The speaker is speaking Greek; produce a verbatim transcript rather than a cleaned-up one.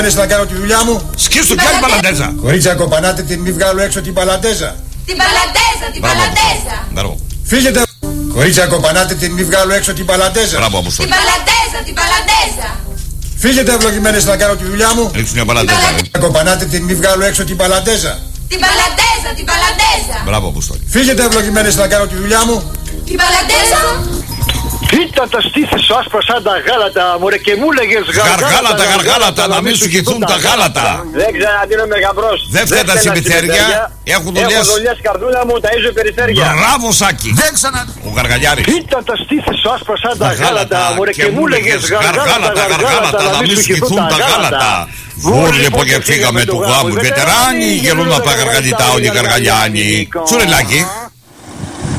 Να κάνω τη δουλειά μου. Σκίσου κι άλλη παλαντέζα. Κορίτσια κοπανάτε την, μη βγάλω έξω την παλαντέζα. Την παλαντέζα, την παλαντέζα. Μπράβο. Φύγετε. Κορίτσια κοπανάτε την, μη βγάλω έξω την παλαντέζα. Μπράβο, Αποστόλη. Την παλαντέζα, την παλαντέζα. Φύγετε ευλογημένες να κάνω τη δουλειά μου. Ρίξου μια παλαντέζα. Κοπανάτε την, μη βγάλω έξω την παλαντέζα. Την παλαντέζα, την παλαντέζα. Μπράβο, Αποστόλη. Φύγετε ευλογημένες να κάνω τη δουλειά μου. Την παλαντέζα. Ήταν τα στήθη σου άσπρα σαν τα γάλατα, μωρέ, και μου λέγες γαργάλατα, γαργάλατα, να μην σου χυθούν τα γάλατα. Δεν ξέρω αν είναι μεγαμπρός. Δεν φταίει τα συμπιθέρια, έχουν δουλειές. Έχω δουλειές καρδούλα μου, ταΐζω περιφέρεια. Μπράβο, Σάκη. Δεν ξανα... Ο Γαργαλιάρης. Ήταν τα στήθη σου άσπρα σαν τα γάλατα, μωρέ, και μου λέγες γαργάλατα, γαργάλατα, να μην σου χυθούν τα γάλατα. Βούλ λοιπόν και φύγαμε του γάμου. Οι βετεράνοι γελούν από τα γαργαλιτά όλοι οι γαργαλιάνοι. Τσουρελάκι.